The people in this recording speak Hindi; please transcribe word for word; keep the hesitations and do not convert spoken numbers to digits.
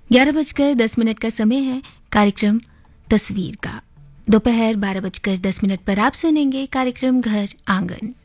ग्यारह बजकर दस मिनट का समय है कार्यक्रम तस्वीर का। दोपहर बारह बजकर दस मिनट पर आप सुनेंगे कार्यक्रम घर आंगन।